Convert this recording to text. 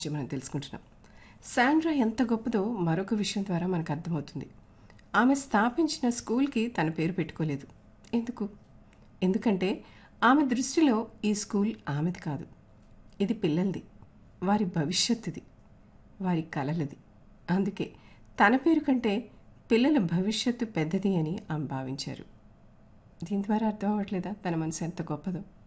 మనం తెలుసుకుంటున్నాం. శాండ్రా ఎంత గొప్పదో మరొక విషయం ద్వారా మనకు అర్థమవుతుంది. ఆమె స్థాపించిన స్కూల్కి తన పేరు పెట్టుకోలేదు. ఎందుకు? ఎందుకంటే ఆమె దృష్టిలో ఈ స్కూల్ ఆమెది కాదు, ఇది పిల్లలది, వారి భవిష్యత్తుది, వారి కలలది. అందుకే తన పేరు కంటే పిల్లల భవిష్యత్తు పెద్దది అని ఆమె భావించారు. దీని ద్వారా అర్థం అవ్వట్లేదా తన మనసు ఎంత గొప్పదో?